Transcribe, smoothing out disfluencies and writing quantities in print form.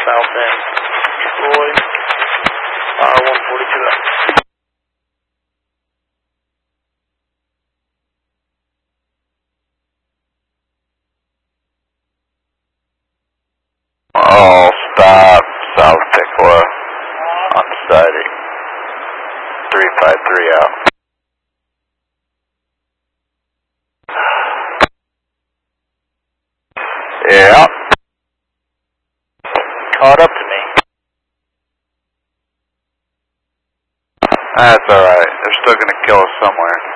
south end. Troy, 142 up. All stop, South Pickla, on siding. 353 out. Yeah. Caught up to me. That's alright. They're still gonna kill us somewhere.